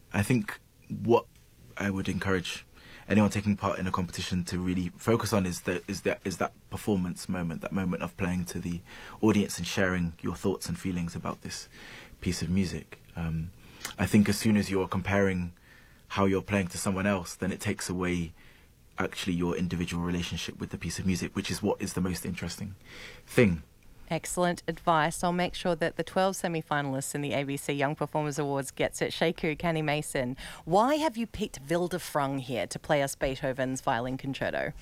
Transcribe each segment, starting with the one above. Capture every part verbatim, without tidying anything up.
I think what I would encourage anyone taking part in a competition to really focus on is that is that is that performance moment, that moment of playing to the audience and sharing your thoughts and feelings about this piece of music. Um, I think as soon as you're comparing how you're playing to someone else, then it takes away actually your individual relationship with the piece of music, which is what is the most interesting thing. Excellent advice. I'll make sure that the twelve semi-finalists in the A B C Young Performers Awards gets it. Sheku Canny-Mason, why have you picked Vilde Frang here to play us Beethoven's Violin Concerto?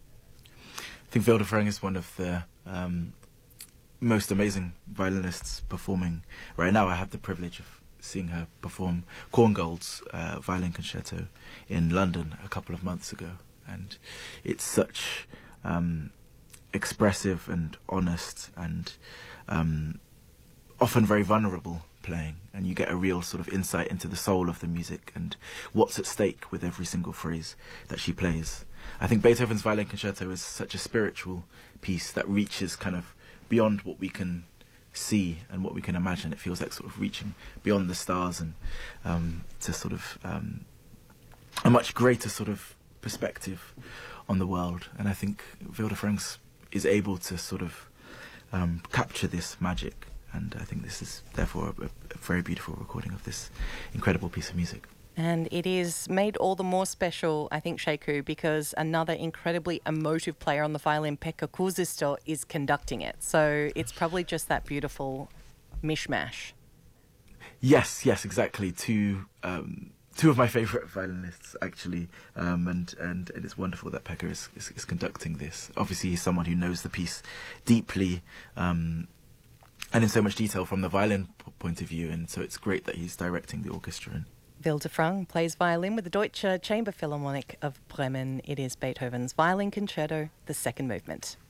I think Vilde Frang is one of the um, most amazing violinists performing right now. I had the privilege of seeing her perform Korngold's uh, Violin Concerto in London a couple of months ago, and it's such um, expressive and honest and um, often very vulnerable playing, and you get a real sort of insight into the soul of the music and what's at stake with every single phrase that she plays. I think Beethoven's Violin Concerto is such a spiritual piece that reaches kind of beyond what we can see and what we can imagine. It feels like sort of reaching beyond the stars and um, to sort of um, a much greater sort of perspective on the world. And I think Vilde Frang is able to sort of um, capture this magic, and I think this is therefore a, a very beautiful recording of this incredible piece of music. And it is made all the more special, I think, Sheku, because another incredibly emotive player on the violin, Pekka Kuusisto, is conducting it. So it's probably just that beautiful mishmash. Yes, yes, exactly. Two um, two of my favourite violinists, actually, um, and, and and it's wonderful that Pekka is, is, is conducting this. Obviously, he's someone who knows the piece deeply um, and in so much detail from the violin p- point of view, and so it's great that he's directing the orchestra. And Vilde Frang plays violin with the Deutsche Chamber Philharmonic of Bremen. It is Beethoven's Violin Concerto, the second movement.